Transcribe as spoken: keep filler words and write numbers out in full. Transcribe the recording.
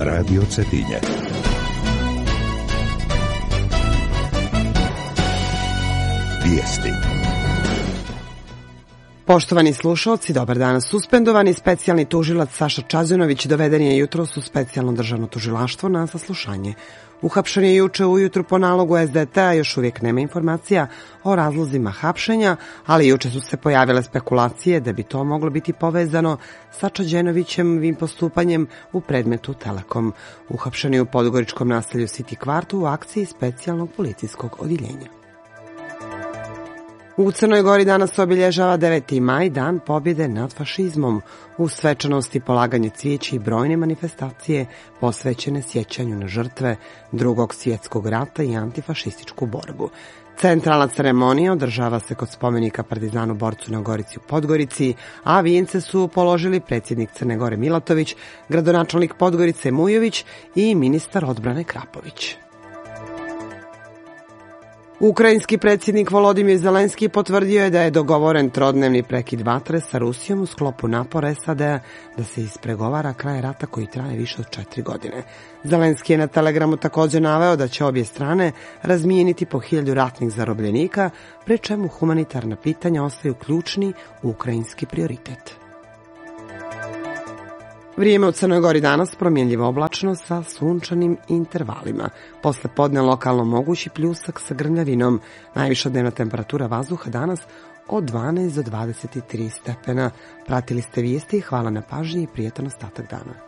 Radio Cetinje. Vijesti. Poštovani slušalci, dobar dan. Suspendovani specijalni tužilac Saša Čazinović doveden je jutros u specijalno državno tužilaštvo na saslušanje. Uhapšen je juče ujutru po nalogu es de te a, još uvijek nema informacija o razlozima hapšenja, ali juče su se pojavile spekulacije da bi to moglo biti povezano sa Čazinovićevim postupanjem u predmetu Telekom. Uhapšen je u podgoričkom naselju City kvartu u akciji specijalnog policijskog odjeljenja. U Crnoj Gori danas obilježava deveti maj, dan pobjede nad fašizmom. U svečanosti polaganje cvijeća i brojne manifestacije posvećene sjećanju na žrtve Drugog svjetskog rata i antifašističku borbu. Centralna ceremonija održava se kod spomenika partizanu borcu na Gorici u Podgorici, a vijence su položili predsjednik Crne Gore Milatović, gradonačelnik Podgorice Mujović i ministar odbrane Krapović. Ukrajinski predsjednik Volodimir Zelenski potvrdio je da je dogovoren trodnevni prekid vatre sa Rusijom u sklopu napora es a de a da se ispregovara kraj rata koji traje više od četiri godine. Zelenski je na Telegramu također naveo da će obje strane razmijeniti po hiljadu ratnih zarobljenika, pri čemu humanitarna pitanja ostaju ključni ukrajinski prioritet. Vrijeme u Crnoj Gori danas promjenljivo oblačno sa sunčanim intervalima. Posle podne lokalno mogući pljusak sa grmljavinom. Najviša dnevna temperatura vazduha danas od dvanaest do dvadeset tri stepena. Pratili ste vijesti, hvala na pažnji i prijatan ostatak dana.